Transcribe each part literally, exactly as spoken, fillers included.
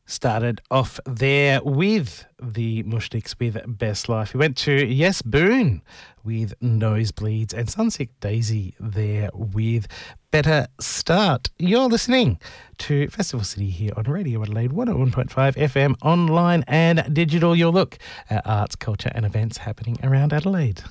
Started off there with the Mushniks with Best Life. We went to Yes Boone with Nosebleeds and Sunset Daisy there with Better Start. You're listening to Festival City here on Radio Adelaide one oh one point five F M, online and digital. Your look at arts, culture and events happening around Adelaide.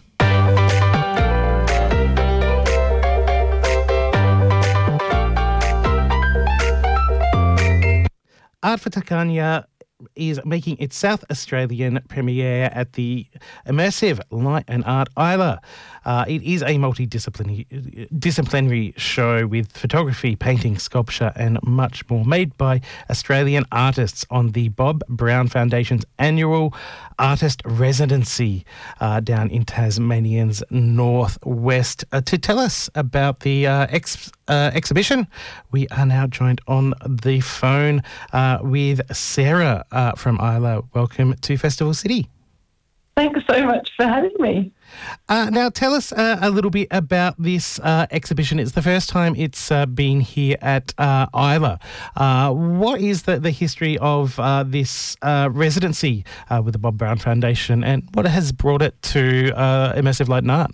Art for Takanya is making its South Australian premiere at the Immersive Light and Art Isla. Uh, it is a multidisciplinary disciplinary show with photography, painting, sculpture and much more, made by Australian artists on the Bob Brown Foundation's annual artist residency uh, down in Tasmanian's northwest. Uh, to tell us about the uh, ex, uh, exhibition, we are now joined on the phone uh, with Sarah uh, from Isla. Welcome to Festival City. Thanks so much for having me. Uh, now, tell us uh, a little bit about this uh, exhibition. It's the first time it's uh, been here at uh, Isla. Uh, what is the, the history of uh, this uh, residency uh, with the Bob Brown Foundation, and what has brought it to uh, Immersive Light and Art?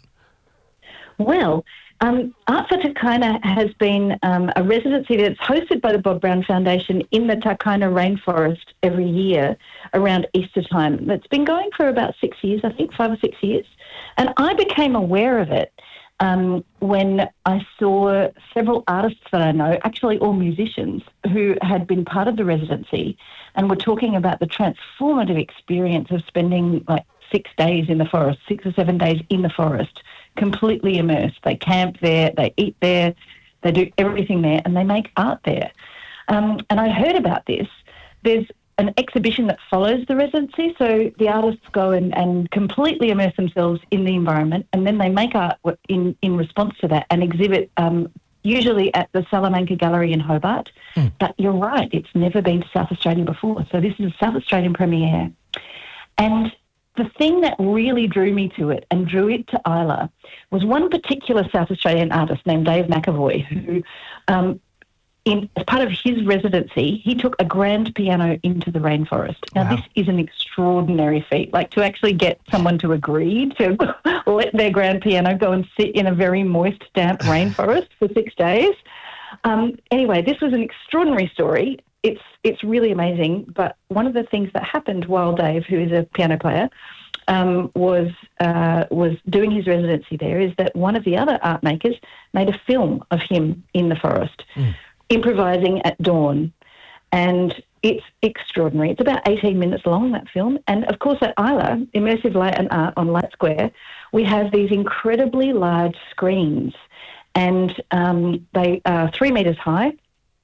Well, um, Art for Takayuna has been um, a residency that's hosted by the Bob Brown Foundation in the Takayuna rainforest every year around Easter time. It's been going for about six years, I think, five or six years. And I became aware of it um, when I saw several artists that I know, actually all musicians, who had been part of the residency and were talking about the transformative experience of spending like six days in the forest, six or seven days in the forest, completely immersed. They camp there, they eat there, they do everything there, and they make art there. Um, and I heard about this. There's an exhibition that follows the residency, so the artists go and, and completely immerse themselves in the environment, and then they make art in, in response to that and exhibit um, usually at the Salamanca Gallery in Hobart. Mm. But you're right, it's never been to South Australia before, so this is a South Australian premiere. And the thing that really drew me to it and drew it to Isla was one particular South Australian artist named Dave McAvoy, who, um, in, as part of his residency, he took a grand piano into the rainforest. Now, wow. This is an extraordinary feat, like to actually get someone to agree to let their grand piano go and sit in a very moist, damp rainforest for six days. Um, anyway, this was an extraordinary story. It's it's really amazing, but one of the things that happened while Dave, who is a piano player, um, was uh, was doing his residency there, is that one of the other art makers made a film of him in the forest, mm. improvising at dawn, and it's extraordinary. It's about eighteen minutes long, that film, and of course at Isla, Immersive Light and Art on Light Square, we have these incredibly large screens, and um, they are three metres high.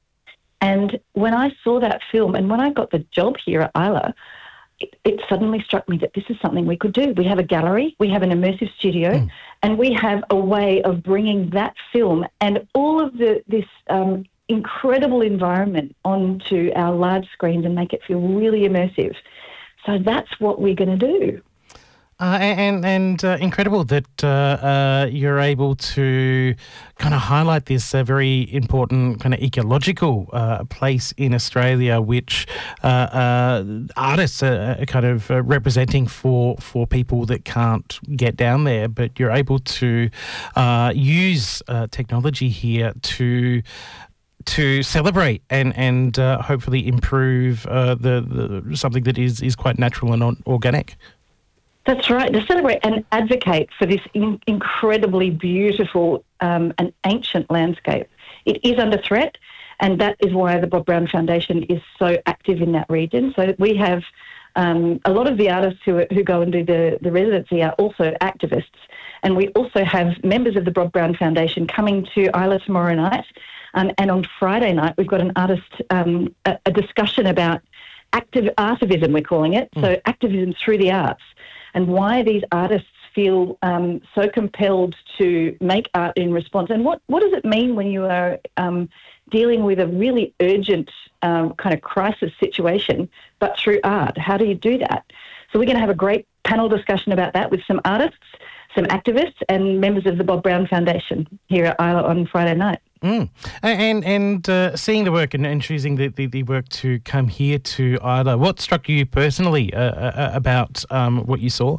And when I saw that film and when I got the job here at Isla, it, it suddenly struck me that this is something we could do. We have a gallery, we have an immersive studio, mm. and we have a way of bringing that film and all of the this um, incredible environment onto our large screens and make it feel really immersive. So that's what we're going to do. Uh, and and uh, incredible that uh, uh, you're able to kind of highlight this uh, very important kind of ecological uh, place in Australia, which uh, uh, artists are, are kind of uh, representing for for people that can't get down there. But you're able to uh, use uh, technology here to to celebrate and and uh, hopefully improve uh, the, the something that is is quite natural and organic. That's right, to celebrate and advocate for this in- incredibly beautiful um, and ancient landscape. It is under threat, and that is why the Bob Brown Foundation is so active in that region. So we have um, a lot of the artists who, who go and do the, the residency are also activists, and we also have members of the Bob Brown Foundation coming to Isla tomorrow night, um, and on Friday night we've got an artist, um, a, a discussion about active artivism, we're calling it, mm. so activism through the arts, and why these artists feel um, so compelled to make art in response. And what, what does it mean when you are um, dealing with a really urgent um, kind of crisis situation, but through art? How do you do that? So we're going to have a great panel discussion about that with some artists, some activists and members of the Bob Brown Foundation here at Isla on Friday night. Mm. And and uh, seeing the work and, and choosing the, the, the work to come here to Isla, what struck you personally uh, uh, about um, what you saw?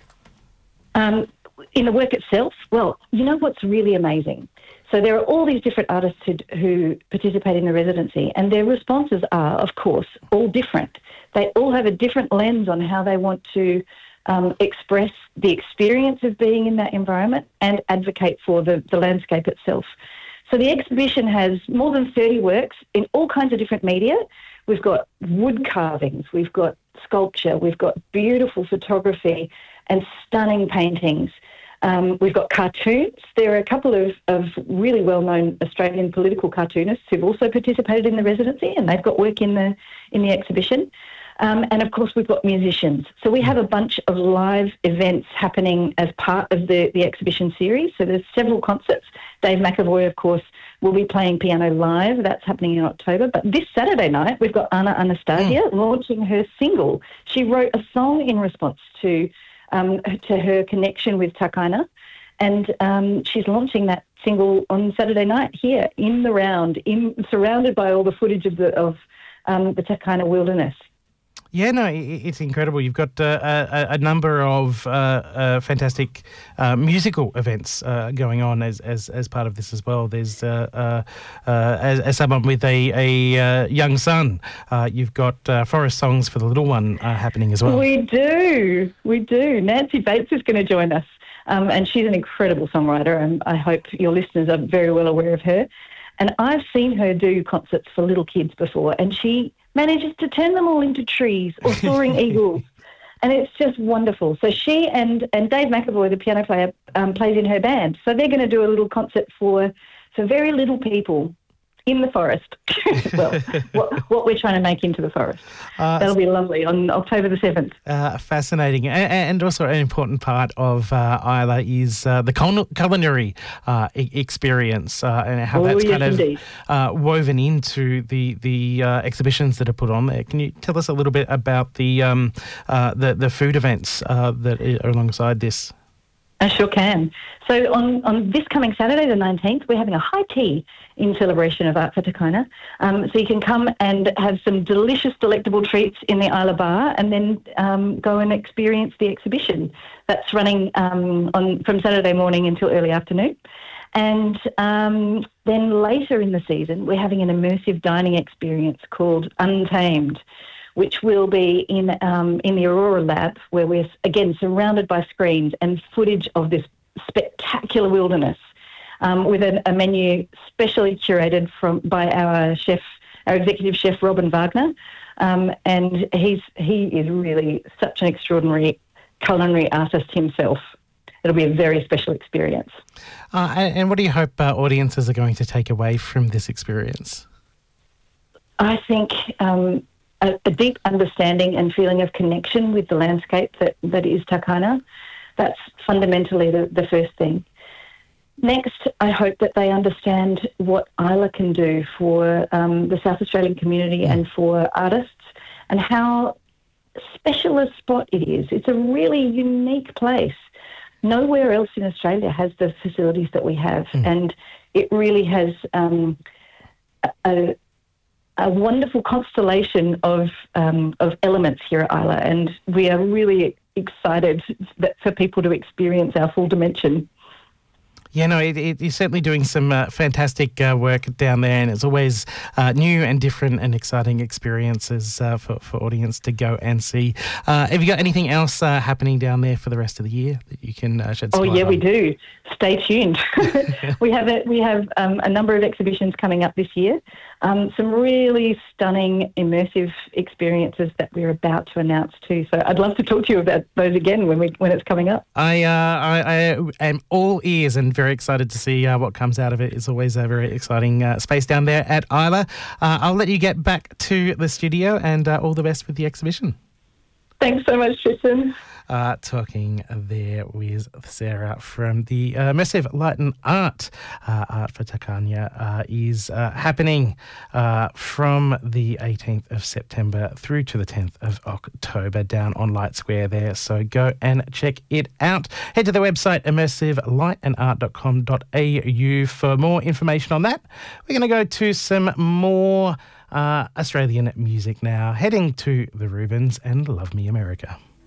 Um, in the work itself, well, you know what's really amazing? So there are all these different artists who, who participate in the residency, and their responses are, of course, all different. They all have a different lens on how they want to um, express the experience of being in that environment and advocate for the, the landscape itself. So the exhibition has more than thirty works in all kinds of different media. We've got wood carvings, we've got sculpture, we've got beautiful photography and stunning paintings. Um, we've got cartoons. There are a couple of, of really well-known Australian political cartoonists who've also participated in the residency, and they've got work in the in the exhibition. Um, and, of course, we've got musicians. So we have a bunch of live events happening as part of the, the exhibition series. So there's several concerts. Dave McAvoy, of course, will be playing piano live. That's happening in October. But this Saturday night, we've got Anna Anastasia mm. launching her single. She wrote a song in response to um, to her connection with Takaina. And um, she's launching that single on Saturday night here in the round, in, surrounded by all the footage of the, of, um, the Takaina wilderness. Yeah, no, it's incredible. You've got uh, a, a number of uh, uh, fantastic uh, musical events uh, going on as, as as part of this as well. There's, uh, uh, uh, as, as someone with a, a uh, young son, uh, you've got uh, Forest Songs for the Little One uh, happening as well. We do, we do. Nancy Bates is going to join us, um, and she's an incredible songwriter, and I hope your listeners are very well aware of her. And I've seen her do concerts for little kids before, and she manages to turn them all into trees or soaring eagles. And it's just wonderful. So she and, and Dave McAvoy, the piano player, um, plays in her band. So they're going to do a little concert for, for very little people in the forest. Well, what, what we're trying to make into the forest. Uh, That'll be lovely on October the seventh. Uh, fascinating. And, and also an important part of uh, Isla is uh, the culinary uh, e- experience uh, and how oh, that's yes, kind of uh, woven into the, the uh, exhibitions that are put on there. Can you tell us a little bit about the, um, uh, the, the food events uh, that are alongside this? I sure can. So on, on this coming Saturday, the nineteenth, we're having a high tea in celebration of Art for Takaina. Um, so you can come and have some delicious, delectable treats in the Isla Bar and then um, go and experience the exhibition. That's running um, on from Saturday morning until early afternoon. And um, then later in the season, we're having an immersive dining experience called Untamed, which will be in um, in the Aurora Lab, where we're, again, surrounded by screens and footage of this spectacular wilderness, um, with a, a menu specially curated from by our chef, our executive chef, Robin Wagner. Um, and he's he is really such an extraordinary culinary artist himself. It'll be a very special experience. Uh, and, and what do you hope uh, audiences are going to take away from this experience? I think... Um, A, a deep understanding and feeling of connection with the landscape that, that is Takaina. That's fundamentally the, the first thing. Next, I hope that they understand what Isla can do for um, the South Australian community and for artists, and how special a spot it is. It's a really unique place. Nowhere else in Australia has the facilities that we have, mm. and it really has um, a, a wonderful constellation of um, of elements here at Isla, and we are really excited that for people to experience our full dimension. Yeah, no, it, it, you're certainly doing some uh, fantastic uh, work down there, and it's always uh, new and different and exciting experiences uh, for, for audience to go and see. Uh, have you got anything else uh, happening down there for the rest of the year that you can uh, shed some light on? Oh, yeah, we do. Stay tuned. we have a, we have um, a number of exhibitions coming up this year. Um, some really stunning, immersive experiences that we're about to announce too. So I'd love to talk to you about those again when we when it's coming up. I uh, I, I am all ears and very excited to see uh, what comes out of it. It's always a very exciting uh, space down there at Isla. Uh, I'll let you get back to the studio, and uh, all the best with the exhibition. Thanks so much, Tristan. Uh, talking there with Sarah from the uh, Immersive Light and Art. Uh, Art for Takanya uh, is uh, happening uh, from the eighteenth of September through to the tenth of October down on Light Square there. So go and check it out. Head to the website immersive light and art dot com dot a u for more information on that. We're going to go to some more uh, Australian music now, heading to the Rubens and Love Me America.